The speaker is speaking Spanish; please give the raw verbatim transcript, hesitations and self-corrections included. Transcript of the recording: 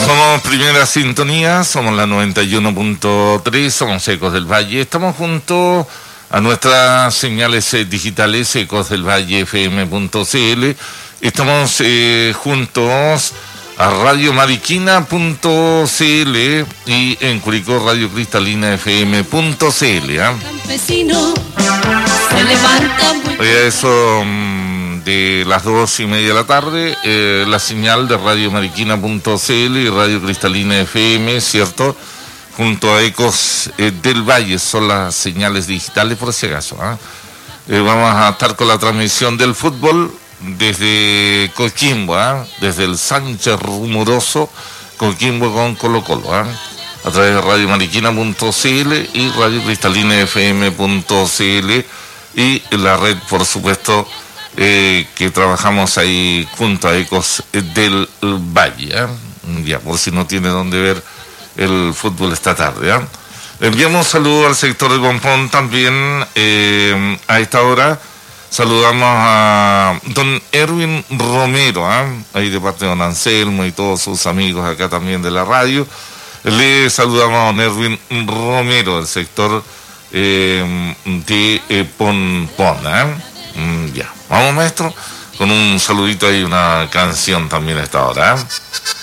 Somos Primera Sintonía, somos la noventa y uno punto tres, somos Ecos del Valle. Estamos junto a nuestras señales eh, digitales, ecos del valle f m punto c l. Estamos eh, juntos a radio mariquina punto c l y en Curicó Radio Cristalina f m punto c l. ¿eh? Campesino se levanta muy... Oye, eso mm, de las dos y media de la tarde, eh, la señal de radio mariquina punto c l y Radio Cristalina F M, ¿cierto? Junto a Ecos eh, del Valle, son las señales digitales por si acaso. ¿eh? Eh, vamos a estar con la transmisión del fútbol desde Coquimbo, ¿eh? desde el Sánchez Rumoroso, Coquimbo con Colo Colo, ¿eh? a través de radio mariquina punto c l y Radio Cristalina F M punto c l y la red, por supuesto, eh, que trabajamos ahí junto a Ecos del Valle. ¿eh? Ya, por si no tiene dónde ver el fútbol esta tarde. ¿eh? Enviamos un saludo al sector de Gompón también. Eh, a esta hora saludamos a don Erwin Romero, ¿eh? ahí de parte de don Anselmo y todos sus amigos acá también de la radio. Le saludamos a don Erwin Romero del sector eh, de eh, Ponpón. ¿eh? Mm, ya, vamos maestro, con un saludito ahí, una canción también a esta hora. ¿eh?